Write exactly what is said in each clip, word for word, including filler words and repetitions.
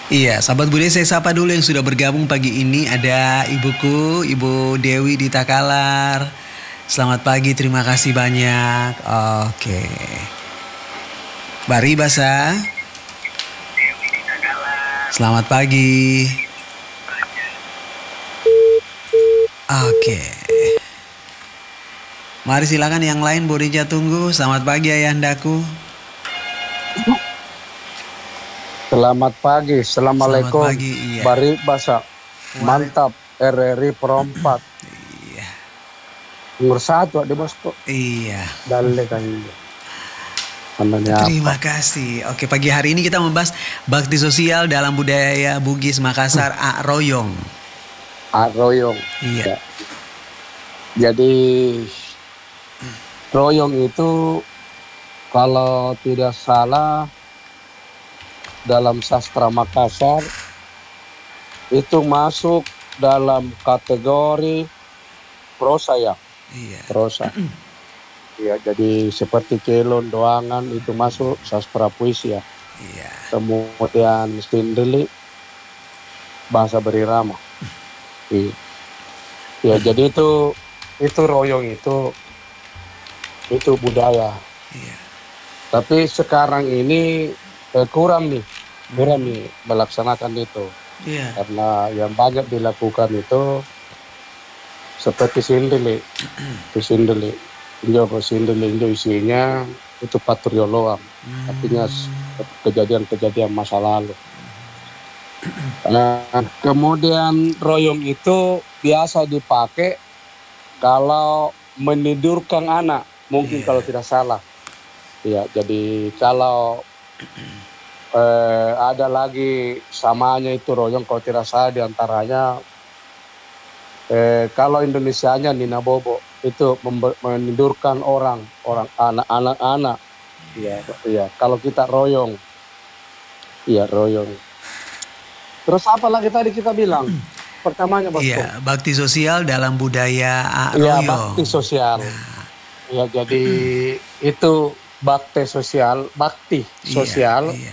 Iya, sahabat budaya saya sapa dulu yang sudah bergabung pagi ini. Ada ibuku, Ibu Dewi di Takalar. Selamat pagi, terima kasih banyak. Oke. Bari Basa. Selamat pagi. Oke. Mari silakan yang lain, Bu Rija tunggu. Selamat pagi ayahandaku. Selamat pagi, Assalamualaikum. Selamat pagi, iya. Bari Basa, mantap, R R I perempat. Iya. Nomor satu di bosku. Iya. Dalle kan. Terima kasih. Oke, pagi hari ini kita membahas bakti sosial dalam budaya Bugis Makassar, A Royong. A Royong. Iya. Ya. Jadi Royong itu kalau tidak salah dalam sastra Makassar itu masuk dalam kategori prosa ya. Iya. Prosa. Ya, jadi seperti Kelon, Doangan itu masuk sastra puisi ya. Iya. Kemudian Sindeli bahasa berirama. Iya. Ya, jadi itu itu Royong itu itu budaya. Iya. Tapi sekarang ini eh, kurang nih, kurang nih melaksanakan itu. Iya. Karena yang banyak dilakukan itu seperti Sindeli, itu Sindeli. Injo Sindeli Injo isinya itu patriologan, hmm. artinya kejadian-kejadian masa lalu. Nah, kemudian Royong itu biasa dipakai kalau menidurkan anak, mungkin yeah. kalau tidak salah. Ya, jadi kalau eh, ada lagi samanya itu Royong kalau tidak salah diantaranya eh, kalau Indonesianya Nina Bobo itu menidurkan orang, orang anak-anak anak. Iya, iya. Kalau kita Royong, iya Royong. Terus apa lagi tadi kita bilang? Pertamanya Bosku. Iya, bakti sosial dalam budaya A Iya, Royong. bakti sosial. Nah. Ya, jadi itu bakti sosial, bakti sosial. Iya, iya.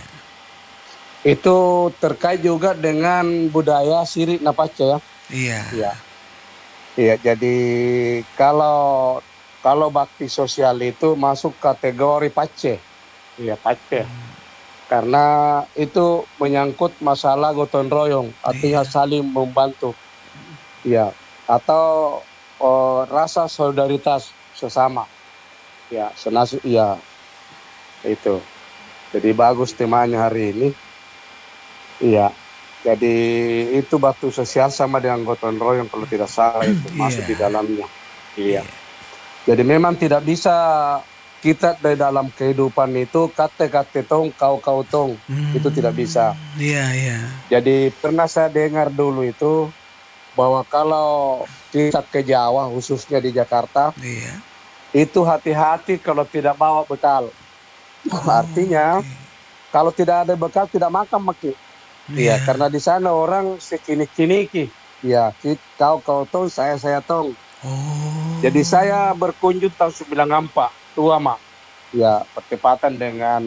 Itu terkait juga dengan budaya Sirik Napace ya. Iya. Iya. Iya, jadi kalau kalau bakti sosial itu masuk kategori pace, iya pace, hmm. karena itu menyangkut masalah gotong royong, artinya iya. saling membantu, iya, atau oh, rasa solidaritas sesama, ya senasib, iya, itu, jadi bagus temanya hari ini, iya. Jadi itu bakti sosial sama dengan gotong royong kalau tidak salah itu masuk yeah. di dalamnya. Iya. Yeah. Jadi memang tidak bisa kita di dalam kehidupan itu kate-kate tong kau-kau tong hmm. itu tidak bisa. Iya yeah, iya. Yeah. Jadi pernah saya dengar dulu itu bahwa kalau kita ke Jawa khususnya di Jakarta yeah. itu hati-hati kalau tidak bawa bekal. Oh, artinya okay. kalau tidak ada bekal tidak makan maki. Iya, yeah. karena di sana orang sekini-kiniki. Ya, kau kau tong, saya saya tong. Oh. Jadi saya berkunjung tahun sembilan empat, tua mak. Ya, bertepatan dengan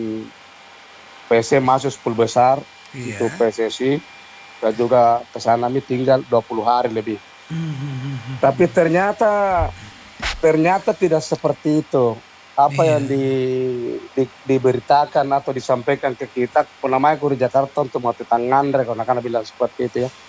P C masuk sepuluh besar yeah. itu P S S I. Dan juga ke sana mi tinggal dua puluh hari lebih. Mm-hmm. Tapi ternyata ternyata tidak seperti itu. Apa yeah. yang di, di, diberitakan atau disampaikan ke kita, namanya guru Jakarta untuk mau ngandre, karena kan bilang seperti itu ya.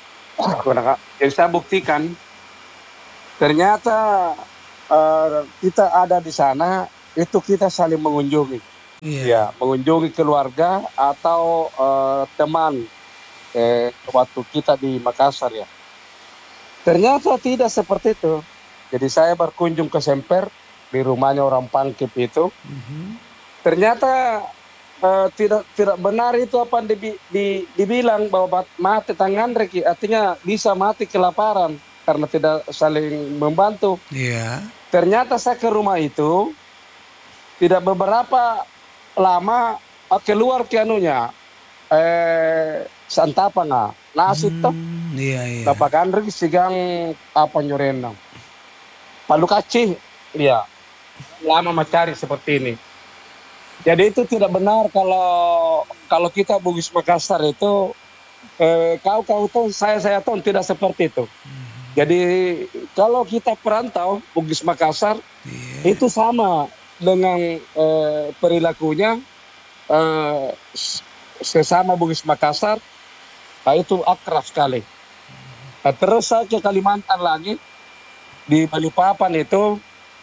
Jadi saya buktikan, ternyata uh, kita ada di sana, itu kita saling mengunjungi. Yeah. Ya, mengunjungi keluarga atau uh, teman eh, waktu kita di Makassar ya. Ternyata tidak seperti itu. Jadi saya berkunjung ke Semper, di rumahnya orang Pangkep itu, mm-hmm. ternyata uh, tidak tidak benar itu apa yang di, di, dibilang bahwa mati tangan reki, artinya bisa mati kelaparan karena tidak saling membantu. Yeah. Ternyata saya ke rumah itu tidak beberapa lama keluar ke anunya eh, santapan nah nasi hmm, toh, iya iya. Dapakan reki sigang apa nyorenang, palu kacih, iya. Lama mencari seperti ini. Jadi itu tidak benar kalau kalau kita Bugis Makassar itu eh, kau kau tuh saya saya tuh tidak seperti itu. Jadi kalau kita perantau Bugis Makassar Iya. itu sama dengan eh, perilakunya eh, sesama Bugis Makassar, nah itu akrab sekali. Nah, terus saya ke Kalimantan lagi, di Balikpapan itu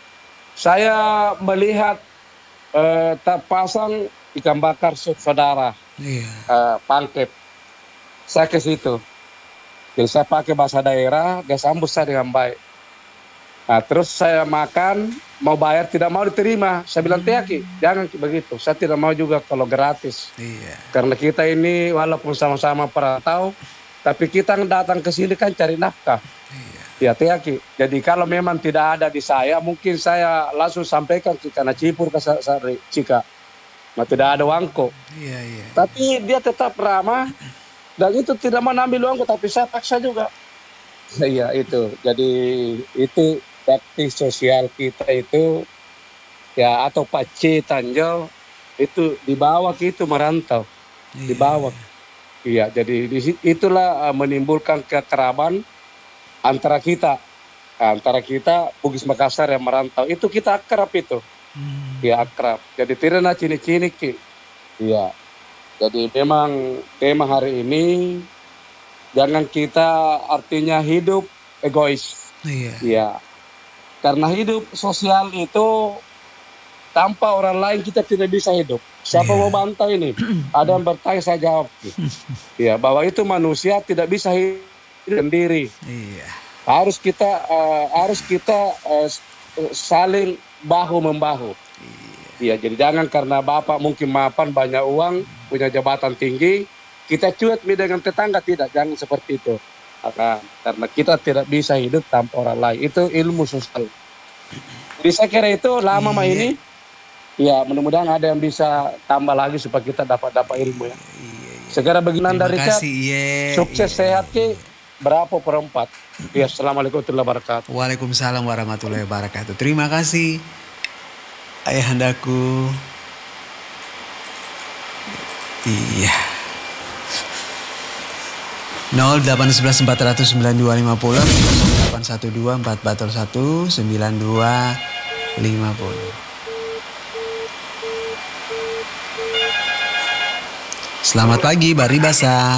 saya melihat eh, terpasang ikan bakar saudara Iya. eh, pangkep. Saya ke situ. Jadi saya pakai bahasa daerah, dia sambut saya dengan baik. Nah, terus saya makan, mau bayar tidak mau diterima. Saya bilang, Tiaki, jangan begitu. Saya tidak mau juga kalau gratis. Iya. Karena kita ini walaupun sama-sama perantau, tapi kita datang ke sini kan cari nafkah. Iya. Ya, Tiaki. Jadi kalau memang tidak ada di saya, mungkin saya langsung sampaikan ke karena Cipur ke Sari Cika. Nah, tidak ada wangko. Iya, iya. Tapi dia tetap ramah dan itu tidak mau ambil wangko, tapi saya paksa juga. Iya itu. Jadi itu bakti sosial kita itu ya atau Pak C Tanjau itu dibawa gitu merantau. Iya. Dibawa. Iya, jadi itulah uh, menimbulkan kekeraban antara kita. Antara kita Bugis Makassar yang merantau. Itu kita akrab itu. Hmm. Ya akrab. Jadi tidak nak cini-cini ki. Iya. Jadi memang tema hari ini jangan kita artinya hidup egois. Iya. Iya. Karena hidup sosial itu tanpa orang lain kita tidak bisa hidup. Siapa Iya. mau bantah ini? Ada yang bertanya saya jawab. Iya, bahwa itu manusia tidak bisa hidup sendiri. Iya. Harus kita uh, harus kita uh, saling bahu membahu. Iya, jadi jangan karena bapak mungkin mapan banyak uang, punya jabatan tinggi, kita cuek dengan tetangga, tidak, jangan seperti itu. Karena, karena kita tidak bisa hidup tanpa orang lain. Itu ilmu sosial. Jadi saya kira itu lama mah Iya. ini. Ya mudah-mudahan ada yang bisa tambah lagi supaya kita dapat dapat ilmu ya. Iya. Segera beginan Terima dari Richard. kasih. Iya. Sukses Iya. sehat ki. Berapa perempat? Ya, assalamualaikum warahmatullahi wabarakatuh. Waalaikumsalam warahmatullahi wabarakatuh. Terima kasih ayahandaku. Iya. nol delapan satu satu empat nol sembilan dua lima nol delapan satu dua empat empat satu sembilan dua lima nol. Selamat pagi Bari Basah.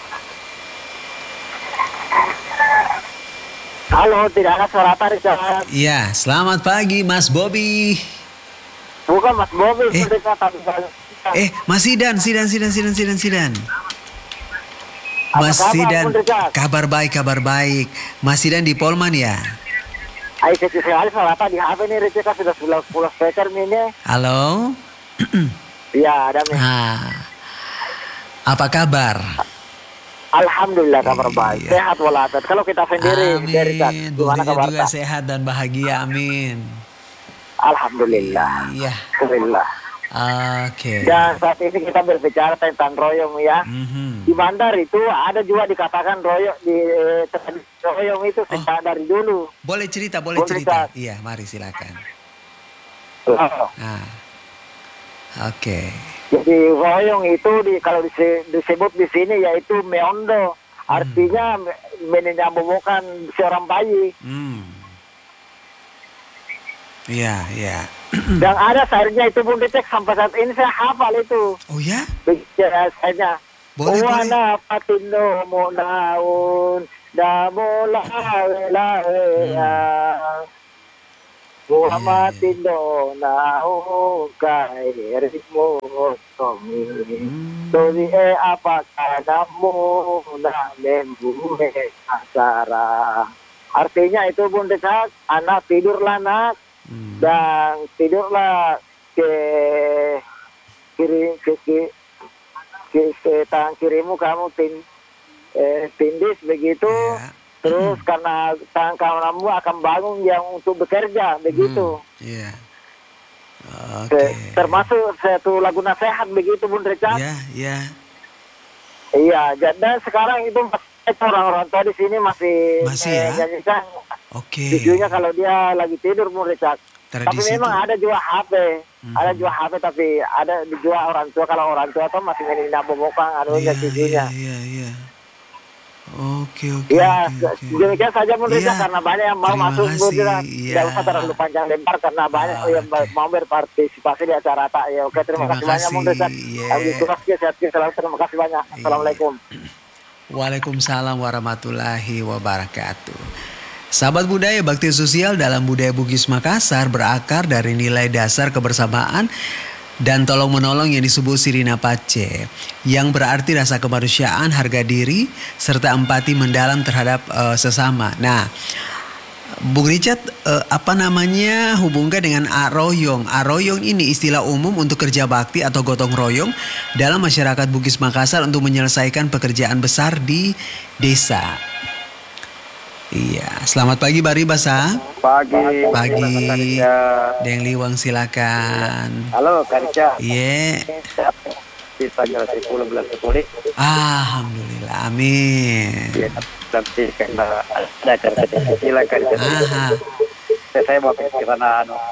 Halo, tidak ada suara apa Richard? Iya, selamat pagi Mas Bobby. Bukan Mas Bobi, Eh. Richard, tapi saya- Eh, Mas Sidan, Sidan, Sidan, Sidan, Sidan, Sidan. Apa Mas kabar, Sidan, Bung Richard? kabar baik, kabar baik. Mas Sidan di Polman ya? Ayo kecil sekali suara apa di H P nih Richard, kan sudah sepuluh sepuluh speaker ini. Halo? Iya, ada nih. Ah, apa kabar? Alhamdulillah kabar baik. Iya. Sehat walafiat. Kalau kita sendiri, Amin. Richard, gimana Buktinya kabar? juga sehat dan bahagia, amin. Alhamdulillah. Iya, Alhamdulillah. oke. Dan saat ini kita berbicara tentang royong ya. Mhm. Di Bandar itu ada juga dikatakan royong di eh, tradisi royong itu sejak dari dulu. Boleh cerita, boleh Boleh, cerita. Kak. Iya, mari silakan. Oh. Ah, oke. Jadi royong itu di, kalau dise- disebut di sini yaitu meondo, artinya me- menyambungkan seorang bayi. Hmm. Iya, iya. Dan ada syairnya itu pun dicek sampai saat ini saya hafal itu. Oh ya? Bicara syairnya. Boleh, boleh. Wana patindo mo naun damo lawe lawe ya. Muhammad tindo naun kai ritmo tomi. Todi e apa kanamu na membuhe acara. Artinya itu pun dekat anak tidurlah nak Hmm. dan tidurlah ke kiri ke ke, ke, ke tangan kirimu kamu tin, eh, tindis begitu. Iya. Terus karena tangan kananmu akan bangun yang untuk bekerja begitu. Hmm, Iya. Oke. Te- Termasuk satu lagu nasihat begitu Bun Richard. Iya, iya. Iya, ja- dan sekarang itu masih orang-orang tua di sini masih, Masih eh, ya? nyanyikan Oke. videonya kalau dia lagi tidur Bun Richard. Tapi Tradisi memang itu. ada juga H P, Mhm. ada juga H P tapi ada juga orang tua, kalau orang tua tuh masih menina bobokan anunya Iya, videonya. iya, iya, iya. Oke, oke, Ya, oke, oke. demikian saja Bung Rizal, Iya, karena banyak yang mau terima masuk Bung kasih. Rizal. Iya. Tidak usah terlalu panjang lebar karena banyak Ah, yang oke. mau berpartisipasi di acara tak. Ya, oke, terima, Terima kasih banyak Bung Rizal. kasih. Iya. Kami terima kasih, sehat selalu. Terima kasih banyak. Iya. Assalamualaikum. Waalaikumsalam warahmatullahi wabarakatuh. Sahabat budaya, bakti sosial dalam budaya Bugis Makassar berakar dari nilai dasar kebersamaan dan tolong menolong yang disebut Sirina Pace, yang berarti rasa kemanusiaan, harga diri, serta empati mendalam terhadap uh, sesama. Nah, Bung Richard, uh, apa namanya hubungkan dengan aroyong. Aroyong ini istilah umum untuk kerja bakti atau gotong royong dalam masyarakat Bugis Makassar untuk menyelesaikan pekerjaan besar di desa. Iya, selamat pagi Bari Basa. Pagi. Pagi. Deng Liwang silakan. Halo, Karica. Iya. Di tanggal sepuluh bulan sepuluh. Alhamdulillah, amin. Ya, nanti karena ada kerja kecilan Karica. Aha. Saya mau ke sana anu.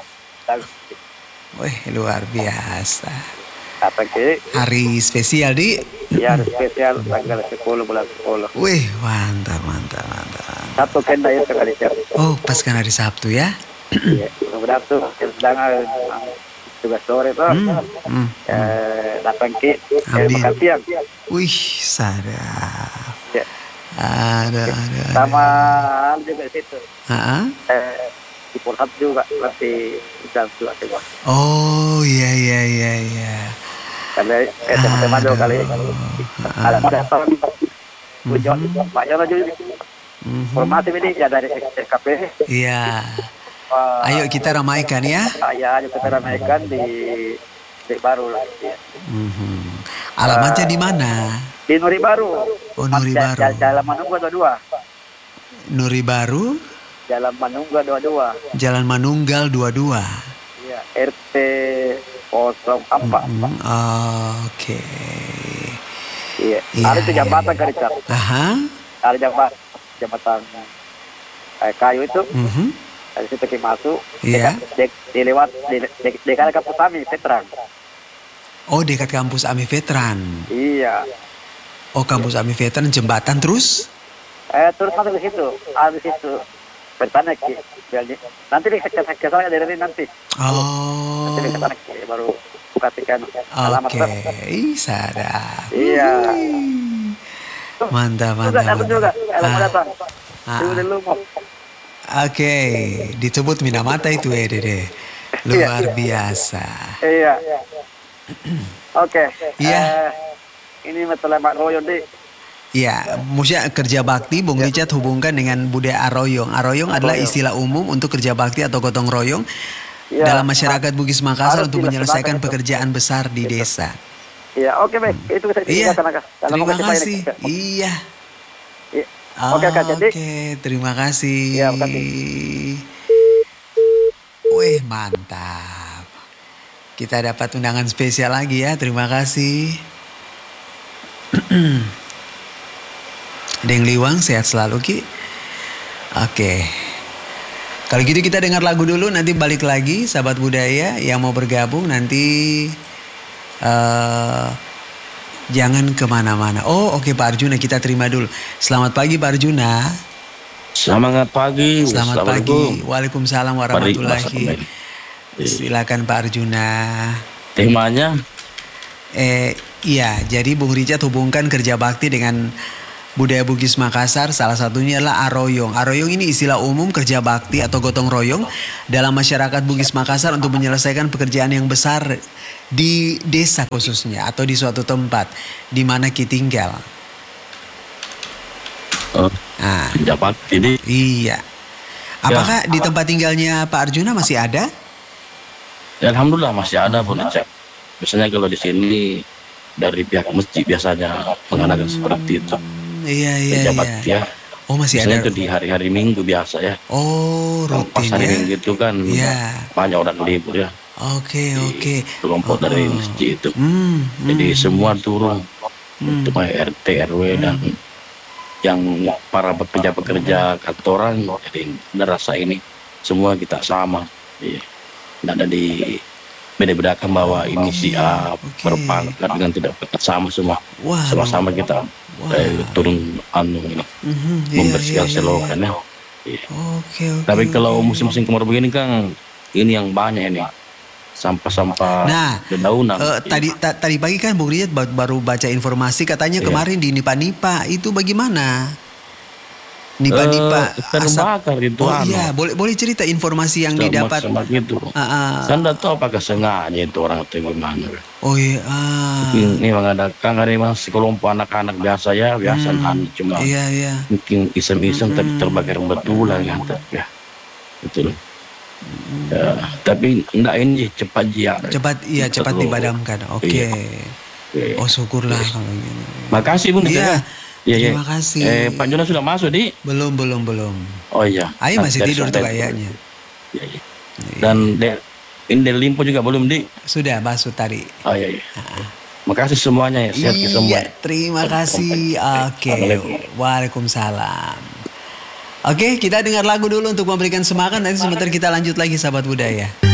Wih, luar biasa. Apa ke? Hari spesial di. Ya, spesial tanggal sepuluh bulan sepuluh. Wih, mantap, mantap, mantap. Satu kenda itu Karica. Oh, pas kan hari Sabtu ya? Iya, mudah tuh sedang tugas sore tuh. Hmm, hmm. Eh, datang ke Ambil. makan siang. Wih, sadap. Ya. Ada, ada. Sama juga di situ. Ah? Eh, di Purhat juga nanti jam dua juga. Oh, iya, iya, iya, iya. Karena eh, teman-teman juga kali ada ada tahun tujuan Pak Yono juga Mhm. formasi ini ya dari S K P. Iya. Uh, Ayo kita ramaikan ya. Ya, ayo kita ramaikan di di baru lah. Ya. Mhm. Alamatnya di mana? Di Nuri Baru. Oh, Nuri Mas- Baru. Jalan, Jalan Manungga dua puluh dua. Nuri Baru, Jalan Manungga dua puluh dua. Jalan Manunggal dua puluh dua. Iya, R T nol empat. Mhm. Oke. Iya. Iya, Ada itu iya. jambatan Karica. Aha. Ada jambatan jambatan eh, kayu itu. Mhm. Dari situ kita masuk. Iya. Dek, dilewat di di di di kampus kami Veteran. Oh, dekat kampus Ami Veteran. Iya. Oh, kampus Ami Veteran jembatan terus? Eh terus masuk ke situ. Habis itu bertanya ki. Jadi nanti di ke saya dari nanti. Oh. Nanti di sana ki baru kasihkan alamat. Oke, ih, sadar. Iya. Wih. Mantap, Juga mantap. satu juga. mantap. Alamat Ah, datang. ah. Dulu dulu mau. Oke, disebut Minamata itu ya Dede. Luar biasa. Iya. Oke. Iya. Eh, ini masalah Mak Royo deh. Ya, maksudnya kerja bakti Bung Richard hubungkan dengan budaya aroyong. Aroyong adalah Aroyong. istilah umum untuk kerja bakti atau gotong royong Iya. dalam masyarakat Bugis Makassar Harus untuk menyelesaikan dilaksanakan itu. pekerjaan besar di Gitu. desa. Iya, oke baik. Itu bisa Iya, digunakan Kak. Dalam terima mengenai kasih. Pak Erik. Iya. Iya. Oke, Kak. Jadi Oke, terima kasih. Iya, makasih. Wih, mantap. Kita dapat undangan spesial lagi ya. Terima kasih. Deng Liwang, sehat selalu Ki. Oke. Kalau gitu kita dengar lagu dulu, nanti balik lagi sahabat budaya yang mau bergabung nanti eh jangan kemana-mana. Oh oke Pak Arjuna, kita terima dulu. Selamat pagi Pak Arjuna. Selamat pagi. Selamat pagi. Assalamualaikum. Waalaikumsalam Mari, warahmatullahi. Mas. Silakan Pak Arjuna. Temanya Eh iya, jadi Bung Richard hubungkan kerja bakti dengan budaya Bugis Makassar, salah satunya adalah aroyong. Aroyong ini istilah umum kerja bakti atau gotong royong dalam masyarakat Bugis Makassar untuk menyelesaikan pekerjaan yang besar di desa khususnya atau di suatu tempat di mana kita tinggal. oh, Nah, dapat ini iya. Apakah di tempat tinggalnya Pak Arjuna masih ada? ya, alhamdulillah masih ada boleh cek. Biasanya kalau di sini dari pihak masjid biasanya mengadakan seperti itu. Iya, iya, Pejabat iya. ya. Oh, masih Biasanya ada. itu di hari-hari Minggu biasa ya. Oh, Kalau pas rutin hari ya. Minggu itu kan Iya. banyak orang libur ya. Oke, oke. Kelompok dari Oh. masjid itu. Hmm, Jadi hmm. semua turun Hmm. untuk R T R W dan yang para pekerja-pekerja kantoran. Jadi ada rasa ini semua kita sama. Iya. Tidak ada di beda-bedakan bahwa ini si A Oke. berpangkat dengan tidak berpangkat, sama semua. Wah, Sama-sama kita Wah. Eh, turun anu ini, Mhm, iya, membersihkan iya, iya, selokan iya. ya. Iya. Oke, oke, Tapi kalau oke. musim-musim kemarau begini kan ini yang banyak ini sampah-sampah Nah, dedaunan. eh, Iya. tadi ta- tadi pagi kan Bung Rijat ba- baru baca informasi katanya Iya. kemarin di Nipa-Nipa itu bagaimana? Eh, Nipa-nipa asap. terbakar gitu Oh anu. iya, boleh boleh cerita informasi yang didapat. Semak-semak gitu. Ah, ah. Saya tidak tahu apakah sengaja itu orang atau gimana. Oh iya. Ah. Mungkin ini memang ada kan ada memang sekelompok anak-anak biasa ya, biasa Hmm, anu cuma Iya, iya. mungkin iseng-iseng tapi Mm-mm. terbakar betulan kan ya. Betul. Ya, tapi enggak ini cepat dia. Cepat iya cepat Betul. dipadamkan. Oke. Iya. Iya. Oh syukurlah Yes. kalau gitu. Makasih Bun. Iya. Iya, iya. Terima kasih. Eh, Pak Jonas sudah masuk di? Belum belum belum. Oh iya. Ayo masih Nanti tidur ada- tuh kayaknya. Iya, iya. Dan de, ini dari Limpo juga belum di? Sudah masuk tadi. Oh iya, iya. Makasih semuanya ya, sehat ke semua. Iya, terima kasih. Oke. Assalamualaikum. Waalaikumsalam. Oke, kita dengar lagu dulu untuk memberikan semangat. Nanti sebentar kita lanjut lagi sahabat budaya.